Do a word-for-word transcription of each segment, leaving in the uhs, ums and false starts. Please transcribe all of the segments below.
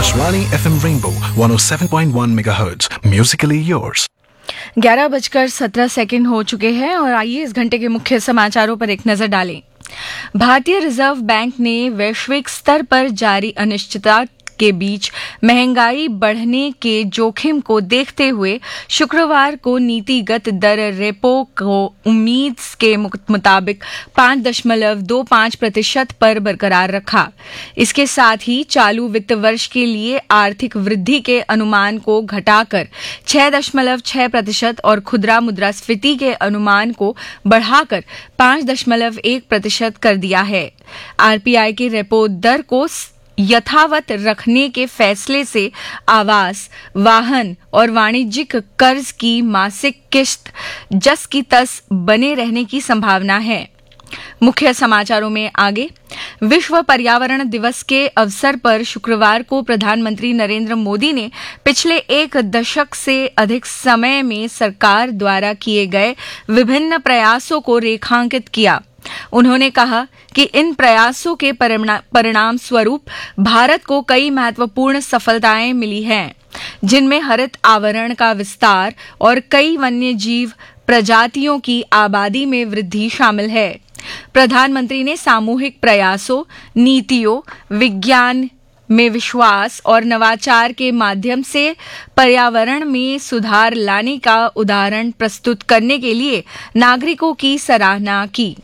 Akashvani F M Rainbow one oh seven point one megahertz. Musically yours. ग्यारह बजकर सत्रह second हो चुके हैं और आइए इस घंटे के मुख्य समाचारों पर एक नजर डालें। भारतीय रिजर्व बैंक ने वैश्विक स्तर पर जारी अनिश्चितता के बीच महंगाई बढ़ने के जोखिम को देखते हुए शुक्रवार को नीतिगत दर रेपो को उम्मीद के मुताबिक पाँच दशमलव दो पाँच प्रतिशत पर बरकरार रखा। इसके साथ ही चालू वित्त वर्ष के लिए आर्थिक वृद्धि के अनुमान को घटाकर छह दशमलव छह प्रतिशत और खुदरा मुद्रास्फीति के अनुमान को बढ़ाकर पाँच दशमलव एक प्रतिशत कर दिया है। आरबीआई की रेपो दर को यथावत रखने के फैसले से आवास, वाहन और वाणिज्यिक कर्ज की मासिक किस्त जस की तस बने रहने की संभावना है। मुख्य समाचारों में आगे, विश्व पर्यावरण दिवस के अवसर पर शुक्रवार को प्रधानमंत्री नरेंद्र मोदी ने पिछले एक दशक से अधिक समय में सरकार द्वारा किए गए विभिन्न प्रयासों को रेखांकित किया। उन्होंने कहा कि इन प्रयासों के परिणाम स्वरूप भारत को कई महत्वपूर्ण सफलताएं मिली हैं, जिनमें हरित आवरण का विस्तार और कई वन्य जीव प्रजातियों की आबादी में वृद्धि शामिल है। प्रधानमंत्री ने सामूहिक प्रयासों, नीतियों, विज्ञान में विश्वास और नवाचार के माध्यम से पर्यावरण में सुधार लाने का उदाहरण प्रस्तुत करने के लिए नागरिकों की सराहना की।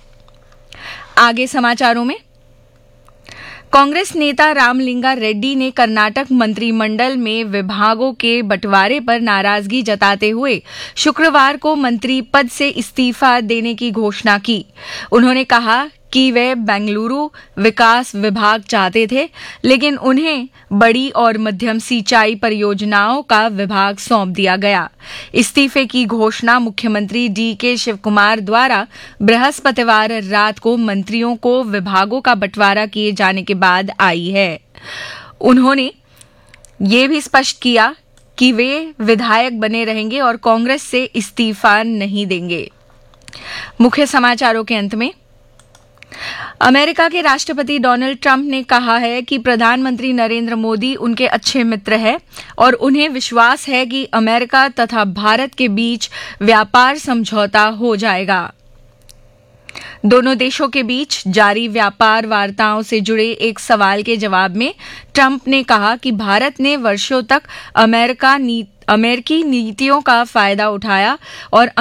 आगे समाचारों में, कांग्रेस नेता रामलिंगा रेड्डी ने कर्नाटक मंत्रिमंडल में विभागों के बंटवारे पर नाराजगी जताते हुए शुक्रवार को मंत्री पद से इस्तीफा देने की घोषणा की। उन्होंने कहा कि वे बेंगलुरु विकास विभाग चाहते थे, लेकिन उन्हें बड़ी और मध्यम सिंचाई परियोजनाओं का विभाग सौंप दिया गया। इस्तीफे की घोषणा मुख्यमंत्री डी के शिवकुमार द्वारा बृहस्पतिवार रात को मंत्रियों को विभागों का बंटवारा किए जाने के बाद आई है। उन्होंने ये भी स्पष्ट किया कि वे विधायक बने रहेंगे और कांग्रेस से इस्तीफा नहीं देंगे। मुख्य समाचारों के अंत में, अमेरिका के राष्ट्रपति डोनाल्ड ट्रंप ने कहा है कि प्रधानमंत्री नरेंद्र मोदी उनके अच्छे मित्र हैं और उन्हें विश्वास है कि अमेरिका तथा भारत के बीच व्यापार समझौता हो जाएगा। दोनों देशों के बीच जारी व्यापार वार्ताओं से जुड़े एक सवाल के जवाब में ट्रंप ने कहा कि भारत ने वर्षों तक अमेरिका नी, अमेरिकी नीतियों का फायदा उठाया और